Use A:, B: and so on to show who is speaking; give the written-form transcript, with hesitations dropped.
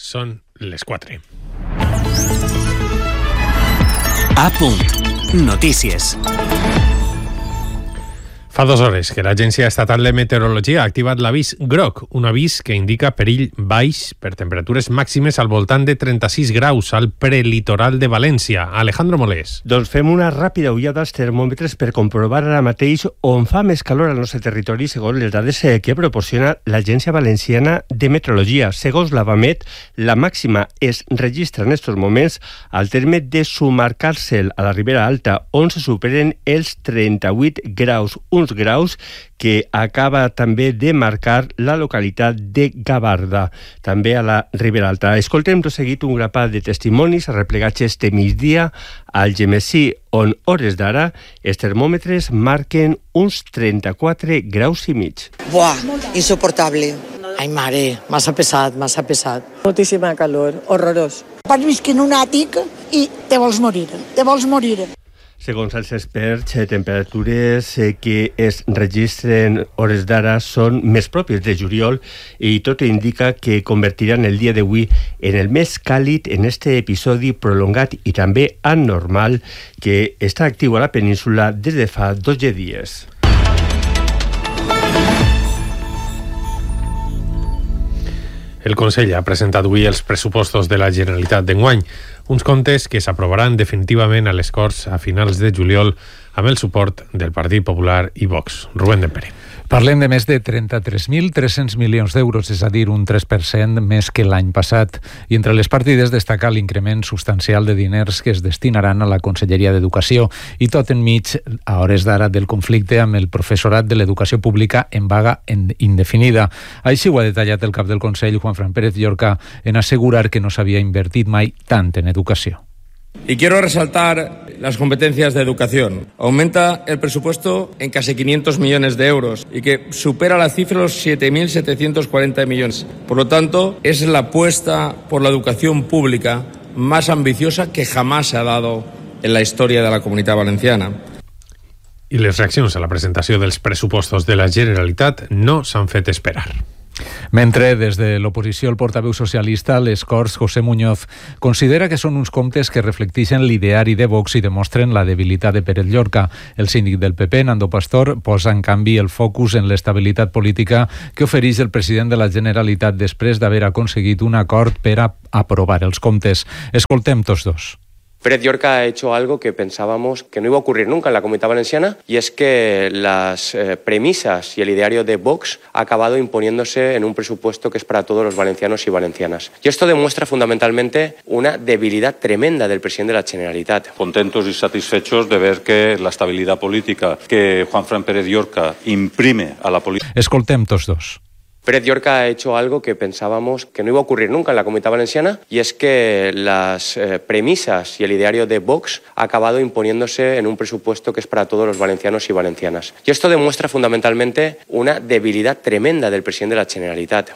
A: Són les 4.
B: A punt. Notícies.
A: Fa 2 hores que l'Agència Estatal de Meteorologia ha activat l'avís groc, un avís que indica perill baix per temperatures màximes al voltant de 36 graus al prelitoral de València. Alejandro Molés.
C: Doncs fem una ràpida ullada als termòmetres per comprovar ara mateix on fa més calor al nostre territori segons les dades que proporciona l'Agència Valenciana de Meteorologia. Segons la VAMET, la màxima es registra en aquests moments al terme de Sumarcàrcel, a la Ribera Alta, on se superen els 38 graus, uns graus que acaba també de marcar la localitat de Gavarda, també a la Ribera Alta. Escoltem tot seguit un grapat de testimonis replegats este migdia al Gemesí, on hores d'ara els termòmetres marquen uns 34 graus i mig.
D: Buah, insoportable. Ai, mare, massa pesat.
E: Moltíssima calor, horrorós.
F: Vas visquent en un àtic i te vols morir.
C: Segons els experts, temperatures que es registren hores d'ara són més pròpies de juliol i tot indica que convertiran el dia d'avui en el més càlid en este episodi prolongat i també anormal que està actiu a la península des de fa 12 dies.
A: El Consell ha presentat avui els pressupostos de la Generalitat d'enguany, uns comptes que s'aprovaran definitivament a les Corts a finals de juliol amb el suport del Partit Popular i Vox. Rubén Dempere.
G: Parlem de més de 33.300 milions d'euros, és a dir, un 3% més que l'any passat. I entre les partides destaca l'increment substancial de diners que es destinaran a la Conselleria d'Educació i tot enmig, a hores d'ara, del conflicte amb el professorat de l'educació pública en vaga indefinida. Així ho ha detallat el cap del Consell, Juanfran Pérez Llorca, en assegurar que no s'havia invertit mai tant en educació.
H: Y quiero resaltar las competencias de educación. Aumenta el presupuesto en casi 500 millones de euros y que supera la cifra de los 7.740 millones. Por lo tanto, es la apuesta por la educación pública más ambiciosa que jamás se ha dado en la historia de la Comunitat Valenciana.
A: I les reaccions a la presentació dels pressupostos de la Generalitat no s'han fet esperar.
G: Mentre des de l'oposició el portaveu socialista a les Corts, José Muñoz, considera que són uns comptes que reflecteixen l'ideari de Vox i demostren la debilitat de Pérez Llorca. El síndic del PP, Nando Pastor, posa en canvi el focus en l'estabilitat política que ofereix el president de la Generalitat després d'haver aconseguit un acord per a aprovar els comptes. Escoltem tots dos.
I: Pérez Llorca ha hecho algo que pensábamos que no iba a ocurrir nunca en la Comunidad Valenciana, y es que las premisas y el ideario de Vox ha acabado imponiéndose en un presupuesto que es para todos los valencianos y valencianas. Y esto demuestra fundamentalmente una debilidad tremenda del presidente de la Generalitat.
J: Contentos y satisfechos de ver que la estabilidad política que Juanfran Pérez Llorca imprime a la política.
G: Escoltem tots dos.
I: Pérez Llorca ha hecho algo que pensábamos que no iba a ocurrir nunca en la Comunidad Valenciana, y es que las premisas y el ideario de Vox ha acabado imponiéndose en un presupuesto que es para todos los valencianos y valencianas. Y esto demuestra fundamentalmente una debilidad tremenda del presidente de la Generalitat.